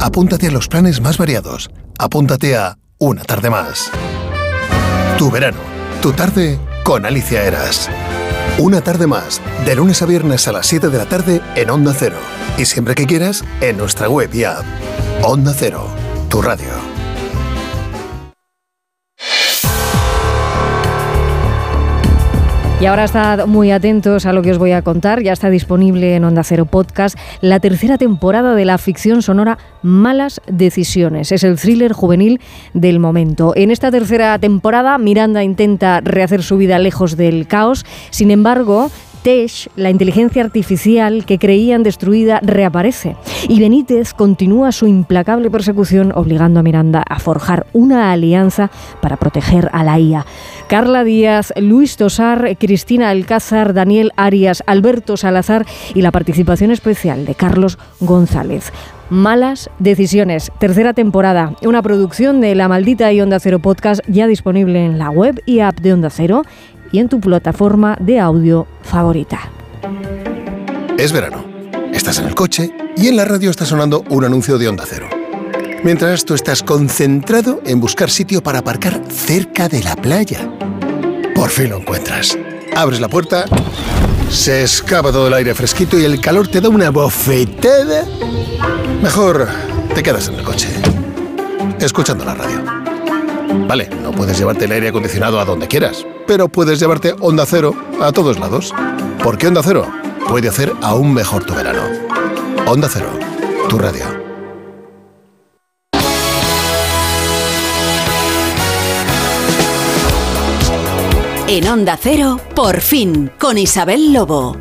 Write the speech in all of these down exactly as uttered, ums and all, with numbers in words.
Apúntate a los planes más variados. Apúntate a Una Tarde Más. Tu verano, tu tarde con Alicia Eras. Una Tarde Más, de lunes a viernes a las siete de la tarde en Onda Cero. Y siempre que quieras, en nuestra web y app. Onda Cero, tu radio. Y ahora estad muy atentos a lo que os voy a contar. Ya está disponible en Onda Cero Podcast la tercera temporada de la ficción sonora Malas Decisiones. Es el thriller juvenil del momento. En esta tercera temporada, Miranda intenta rehacer su vida lejos del caos. Sin embargo, Tesh, la inteligencia artificial que creían destruida, reaparece. Y Benítez continúa su implacable persecución, obligando a Miranda a forjar una alianza para proteger a la I A. Carla Díaz, Luis Tosar, Cristina Alcázar, Daniel Arias, Alberto Salazar y la participación especial de Carlos González. Malas Decisiones, tercera temporada, una producción de La Maldita y Onda Cero Podcast, ya disponible en la web y app de Onda Cero y en tu plataforma de audio favorita. Es verano, estás en el coche y en la radio está sonando un anuncio de Onda Cero. Mientras tú estás concentrado en buscar sitio para aparcar cerca de la playa. Por fin lo encuentras. Abres la puerta, se escapa todo el aire fresquito y el calor te da una bofetada. Mejor te quedas en el coche, escuchando la radio. Vale, no puedes llevarte el aire acondicionado a donde quieras, pero puedes llevarte Onda Cero a todos lados. Porque Onda Cero puede hacer aún mejor tu verano. Onda Cero, tu radio. En Onda Cero, Por Fin, con Isabel Lobo.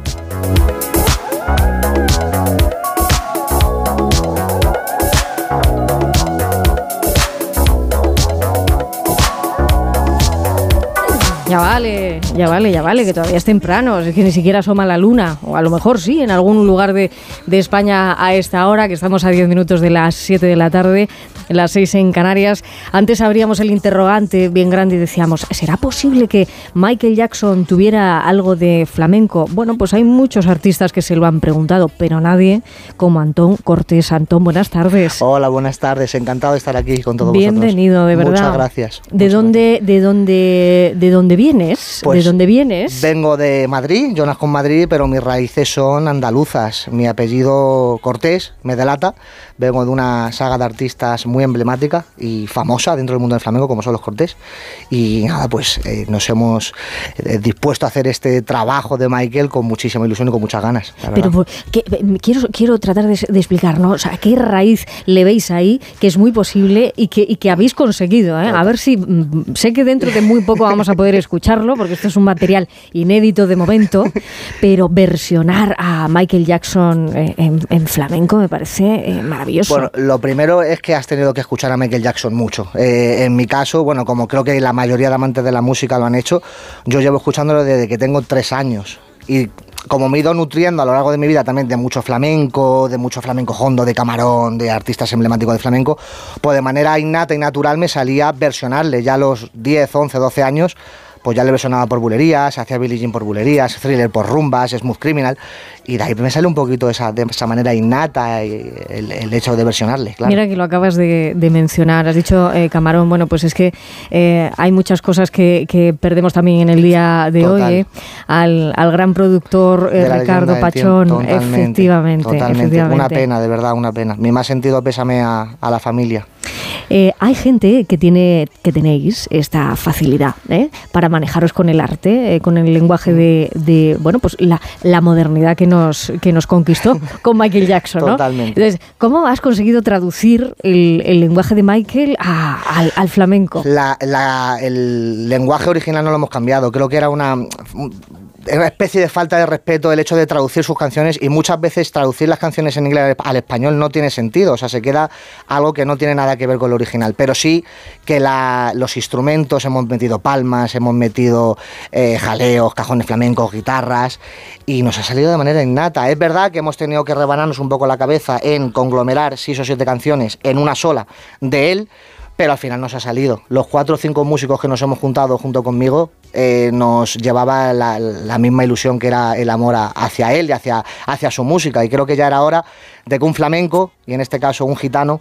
Ya vale, ya vale, ya vale, que todavía es temprano, es que ni siquiera asoma la luna, o a lo mejor sí, en algún lugar de, de España a esta hora, que estamos a diez minutos de las siete de la tarde, las seis en Canarias. Antes abríamos el interrogante bien grande y decíamos, ¿será posible que Michael Jackson tuviera algo de flamenco? Bueno, pues hay muchos artistas que se lo han preguntado, pero nadie como Antón Cortés. Antón, buenas tardes. Hola, buenas tardes, encantado de estar aquí con todos vosotros. Bienvenido, de verdad. Muchas gracias. ¿De Muchas dónde, gracias. de dónde, de dónde vienes? Pues ¿De dónde vienes? Vengo de Madrid, yo nazco en Madrid, pero mis raíces son andaluzas. Mi apellido Cortés me delata. Vengo de una saga de artistas muy emblemática y famosa dentro del mundo del flamenco, como son los Cortés. Y nada, pues eh, nos hemos eh, dispuesto a hacer este trabajo de Michael con muchísima ilusión y con muchas ganas. Pero ¿qué, quiero, quiero tratar de, de explicar, ¿no? O sea, ¿qué raíz le veis ahí que es muy posible y que, y que habéis conseguido? ¿eh? A ver si, sé que dentro de muy poco vamos a poder escucharlo, porque esto es un material inédito de momento, pero versionar a Michael Jackson eh, en, en flamenco me parece eh, maravilloso. Bueno, lo primero es que has tenido que escuchar a Michael Jackson mucho. Eh, en mi caso, bueno, como creo que la mayoría de amantes de la música lo han hecho, yo llevo escuchándolo desde que tengo tres años. Y como me he ido nutriendo a lo largo de mi vida también de mucho flamenco, de mucho flamenco hondo, de Camarón, de artistas emblemáticos de flamenco, pues de manera innata y natural me salía versionarle ya a los diez, once, doce años. Pues ya le versionaba por bulerías, hacía Billie Jean por bulerías, Thriller por rumbas, Smooth Criminal, y de ahí me sale un poquito esa, de esa manera innata y el, el hecho de versionarle, claro. Mira que lo acabas de, de mencionar, has dicho eh, Camarón, bueno, pues es que eh, hay muchas cosas que, que perdemos también en el día de Total. hoy, eh, al, al gran productor eh, Ricardo Pachón, totalmente, efectivamente, totalmente, efectivamente. Una pena, de verdad, una pena. Mi más sentido pésame a, a la familia. Eh, hay gente que tiene, que tenéis esta facilidad ¿eh? para manejaros con el arte, eh, con el lenguaje de, de bueno, pues la, la modernidad que nos, que nos conquistó con Michael Jackson, ¿no? Totalmente. Entonces, ¿cómo has conseguido traducir el, el lenguaje de Michael a, al, al flamenco? La, la, el lenguaje original no lo hemos cambiado. Creo que era una... Es una especie de falta de respeto el hecho de traducir sus canciones, y muchas veces traducir las canciones en inglés al español no tiene sentido, o sea, se queda algo que no tiene nada que ver con lo original, pero sí que la, los instrumentos, hemos metido palmas, hemos metido eh, jaleos, cajones flamencos, guitarras, y nos ha salido de manera innata. Es verdad que hemos tenido que rebanarnos un poco la cabeza en conglomerar seis o siete canciones en una sola de él, pero al final nos ha salido. Los cuatro o cinco músicos que nos hemos juntado junto conmigo eh, nos llevaba la, la misma ilusión, que era el amor a, hacia él y hacia, hacia su música, y creo que ya era hora de que un flamenco, y en este caso un gitano,